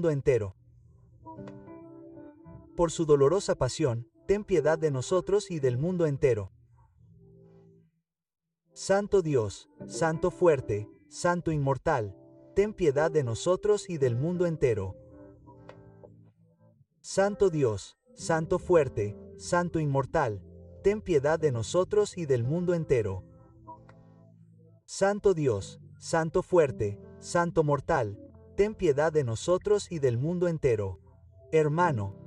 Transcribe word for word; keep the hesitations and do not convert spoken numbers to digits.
mundo entero. Por su dolorosa pasión, ten piedad de nosotros y del mundo entero. Santo Dios, Santo fuerte, Santo inmortal, ten piedad de nosotros y del mundo entero. Santo Dios, Santo fuerte, Santo inmortal, ten piedad de nosotros y del mundo entero. Santo Dios, Santo fuerte, Santo mortal, ten piedad de nosotros y del mundo entero. Hermano,